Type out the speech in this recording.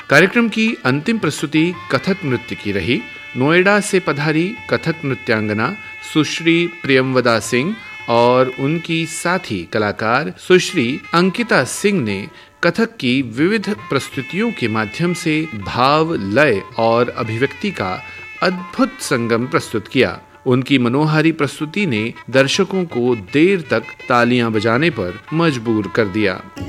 कार्यक्रम की अंतिम प्रस्तुति कथक नृत्य की रही। नोएडा से पधारी कथक नृत्यांगना सुश्री प्रियमवदा सिंह और उनकी साथी कलाकार सुश्री अंकिता सिंह ने कथक की विविध प्रस्तुतियों के माध्यम से भाव, लय और अभिव्यक्ति का अद्भुत संगम प्रस्तुत किया। उनकी मनोहारी प्रस्तुति ने दर्शकों को देर तक तालियां बजाने पर मजबूर कर दिया।